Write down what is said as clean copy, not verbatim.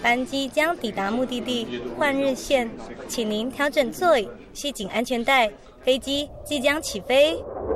班机将抵达目的地换日线，请您调整座椅，系紧安全带，飞机即将起飞。